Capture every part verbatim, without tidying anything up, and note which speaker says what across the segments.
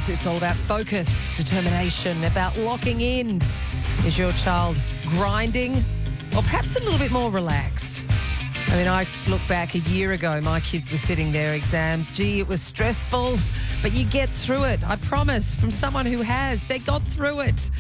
Speaker 1: It's all about focus, determination, about locking in. Is your child grinding or perhaps a little bit more relaxed? I mean, I look back a year ago, my kids were sitting their exams. Gee, it was stressful, but you get through it. I promise, from someone who has, they got through it.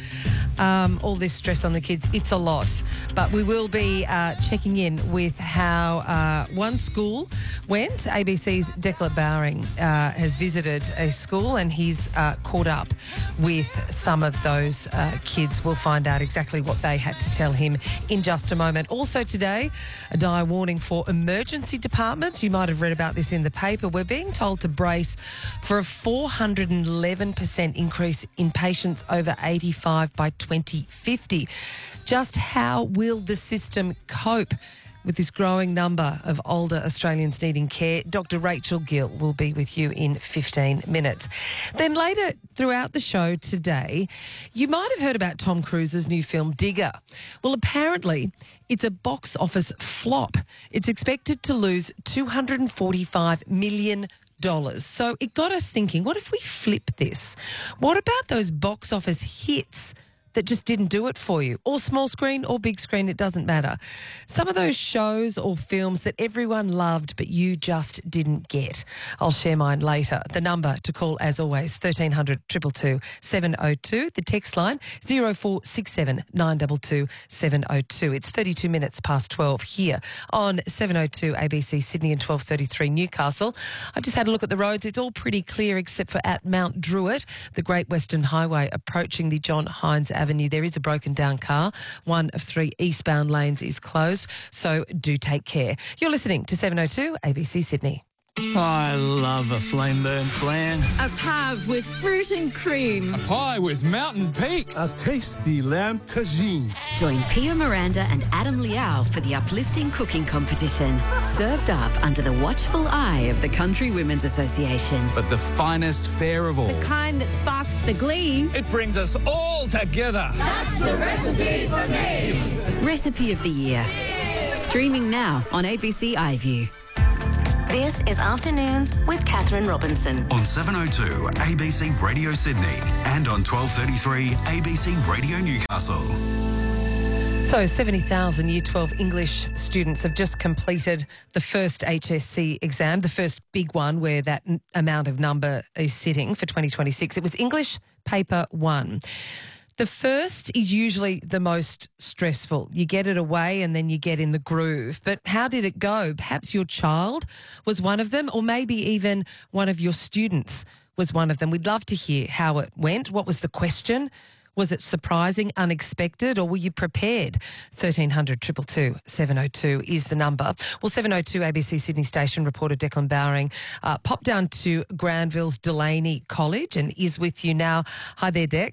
Speaker 1: Um, all this stress on the kids, it's a lot. But we will be uh, checking in with how uh, one school went. A B C's Declan Bowring uh, has visited a school and he's uh, caught up with some of those uh, kids. We'll find out exactly what they had to tell him in just a moment. Also today, a dire warning for emergency departments. You might have read about this in the paper. We're being told to brace for a four hundred eleven percent increase in patients over eighty-five by twenty fifty. Just how will the system cope with this growing number of older Australians needing care? Doctor Rachel Gill will be with you in fifteen minutes. Then later throughout the show today, you might have heard about Tom Cruise's new film Digger. Well, apparently it's a box office flop. It's expected to lose two hundred forty-five million dollars. So it got us thinking, what if we flip this? What about those box office hits that just didn't do it for you? Or small screen or big screen, it doesn't matter. Some of those shows or films that everyone loved but you just didn't get. I'll share mine later. The number to call, as always, thirteen hundred, two two two, seven oh two. The text line, zero four six seven, nine two two, seven oh two. It's thirty-two minutes past twelve here on seven oh two A B C Sydney and twelve thirty-three Newcastle. I've just had a look at the roads. It's all pretty clear except for at Mount Druitt, the Great Western Highway approaching the John Hines Avenue. There is a broken down car. One of three eastbound lanes is closed, so do take care. You're listening to seven oh two A B C Sydney.
Speaker 2: I love a flame burn flan.
Speaker 3: A pave with fruit and cream.
Speaker 4: A pie with mountain peaks.
Speaker 5: A tasty lamb tagine.
Speaker 6: Join Pia Miranda and Adam Liao for the uplifting cooking competition. Served up under the watchful eye of the Country Women's Association.
Speaker 4: But the finest fare of all.
Speaker 3: The kind that sparks the glee.
Speaker 4: It brings us all together.
Speaker 3: That's the recipe for me.
Speaker 6: Recipe of the Year. Streaming now on A B C iView.
Speaker 7: This is Afternoons with Catherine Robinson.
Speaker 8: On seven oh two A B C Radio Sydney and on twelve thirty-three A B C Radio Newcastle.
Speaker 1: So seventy thousand Year twelve English students have just completed the first H S C exam, the first big one where that n- amount of number is sitting for twenty twenty-six. It was English Paper one. The first is usually the most stressful. You get it away and then you get in the groove. But how did it go? Perhaps your child was one of them, or maybe even one of your students was one of them. We'd love to hear how it went. What was the question? Was it surprising, unexpected, or were you prepared? thirteen hundred, two two two, seven oh two is the number. Well, seven oh two A B C Sydney station reporter Declan Bowring uh, popped down to Granville's Delaney College and is with you now. Hi there, Dec.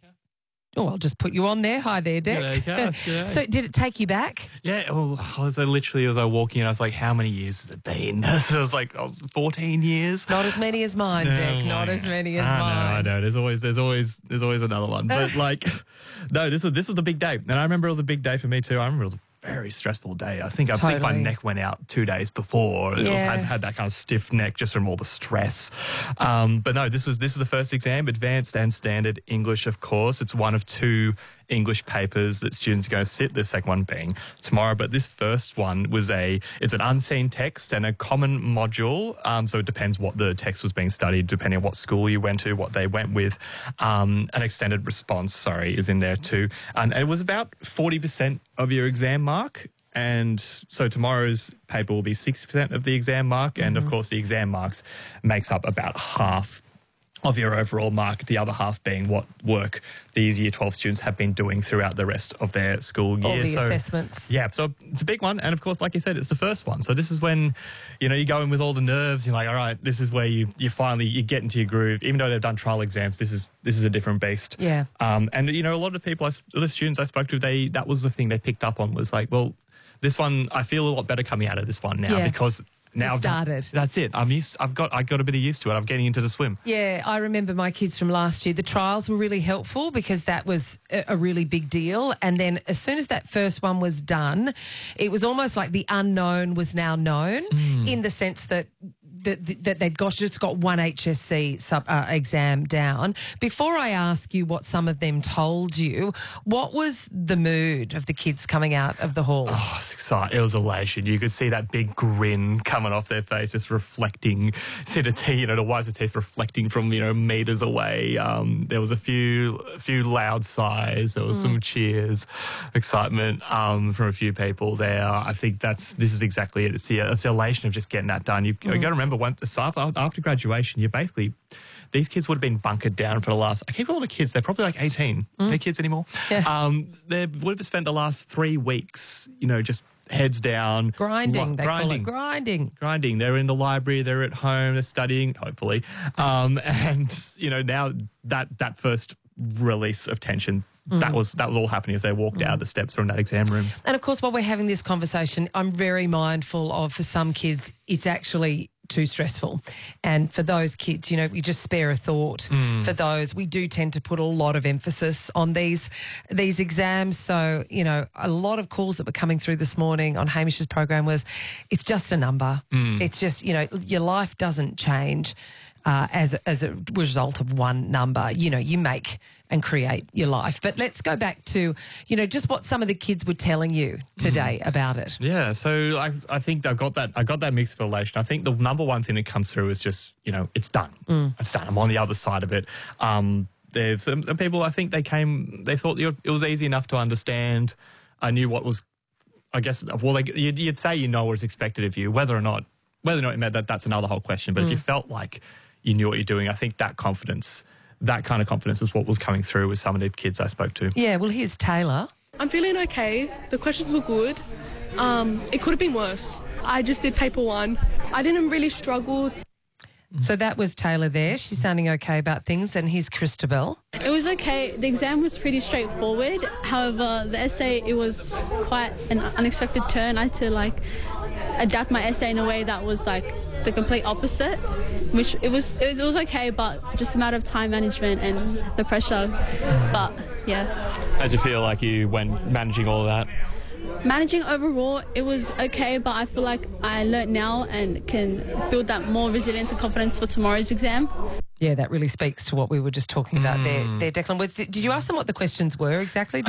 Speaker 1: Oh, I'll just put you on there. Hi there, Dec.
Speaker 2: G'day, G'day.
Speaker 1: So did it take you back?
Speaker 2: Yeah, well, I was uh, literally, as I was walking in, I was like, how many years has it been? So it was like, oh, fourteen years.
Speaker 1: Not as many as mine,
Speaker 2: No,
Speaker 1: Dec. Not
Speaker 2: like,
Speaker 1: as many as
Speaker 2: I
Speaker 1: mine.
Speaker 2: know, I know. There's always, there's always, there's always another one. But like, no, this was, this was a big day. And I remember it was a big day for me too. I remember it was a very stressful day. I think I
Speaker 1: Totally.
Speaker 2: think my neck went out two days before. It was,
Speaker 1: Yeah.
Speaker 2: had, had that kind of stiff neck just from all the stress. Um, but no, this was this is the first exam, advanced and standard English, of course. It's one of two English papers that students are going to sit, the second one being tomorrow. But this first one was a, it's an unseen text and a common module. Um, so it depends what the text was being studied, depending on what school you went to, what they went with. Um, an extended response, sorry, is in there too. And it was about forty percent of your exam mark. And so tomorrow's paper will be sixty percent of the exam mark. And of course, the exam marks makes up about half of your overall mark, the other half being what work these Year twelve students have been doing throughout the rest of their school year.
Speaker 1: All the
Speaker 2: so,
Speaker 1: assessments.
Speaker 2: Yeah, so it's a big one. And of course, like you said, it's the first one. So this is when, you know, you go in with all the nerves. You're like, all right, this is where you you finally, you get into your groove. Even though they've done trial exams, this is this is a different beast.
Speaker 1: Yeah.
Speaker 2: Um, and, you know, a lot of people, I, the students I spoke to, they that was the thing they picked up on was like, well, this one, I feel a lot better coming out of this one now
Speaker 1: Yeah.
Speaker 2: because now I've done-
Speaker 1: started.
Speaker 2: that's it. I'm used. I've got. I got a bit of used to it. I'm getting into the swim.
Speaker 1: Yeah, I remember my kids from last year. The trials were really helpful because that was a, a really big deal. And then as soon as that first one was done, it was almost like the unknown was now known in the sense that that, that they'd got, just got one H S C sub, uh, exam down. Before I ask you what some of them told you, what was the mood of the kids coming out of the hall?
Speaker 2: Oh, it's exciting. It was elation. You could see that big grin coming off their face, just reflecting, see the teeth, you know, the whites of teeth reflecting from, you know, meters away. Um, there was a few, a few loud sighs. There was mm. some cheers, excitement um, from a few people there. I think that's this is exactly it. It's the, it's the elation of just getting that done. You, mm. you got to remember, once after graduation, you basically. These kids would have been bunkered down for the last, I keep calling the kids, they're probably like eighteen. Mm. They're kids anymore. Yeah. Um, they would have spent the last three weeks, you know, just heads down.
Speaker 1: Grinding,
Speaker 2: li-
Speaker 1: they
Speaker 2: grinding,
Speaker 1: call it grinding.
Speaker 2: Grinding. They're in the library, they're at home, they're studying, hopefully. Um, and, you know, now that, that first release of tension, Mm. That was that was all happening as they walked mm. out the steps from that exam room.
Speaker 1: And of course, while we're having this conversation, I'm very mindful of, for some kids, it's actually too stressful. And for those kids, you know, we just spare a thought mm. for those. We do tend to put a lot of emphasis on these these exams. So, you know, a lot of calls that were coming through this morning on Hamish's program was, it's just a number. Mm. It's just, you know, your life doesn't change uh, as, as a result of one number. You know, you make and create your life. But let's go back to, you know, just what some of the kids were telling you today mm. about it.
Speaker 2: Yeah, so I, I think I got that I got that mixed relation. I think the number one thing that comes through is just, you know, it's done. Mm. It's done. I'm on the other side of it. Um, there's some, some people, I think they came, they thought it was easy enough to understand. I knew what was, I guess, well, like, you'd, you'd say you know what is expected of you, whether or not, whether or not you meant that, that's another whole question. But mm. if you felt like you knew what you're doing, I think that confidence, that kind of confidence is what was coming through with some of the kids I spoke to.
Speaker 1: Yeah, well, here's Taylor.
Speaker 9: I'm feeling okay. The questions were good. Um, it could have been worse. I just did paper one. I didn't really struggle.
Speaker 1: So that was Taylor there. She's sounding okay about things. And here's Christabel.
Speaker 10: It was okay. The exam was pretty straightforward. However, the essay, it was quite an unexpected turn. I had to, like, adapt my essay in a way that was, like, the complete opposite, which it was, it was, it was okay, but just a matter of time management and the pressure. But, yeah.
Speaker 2: How'd you feel like you went managing all of that?
Speaker 10: Managing overall, it was okay, but I feel like I learnt now and can build that more resilience and confidence for tomorrow's exam.
Speaker 1: Yeah, that really speaks to what we were just talking about mm. there, there, Declan. Was, did you ask them what the questions were exactly?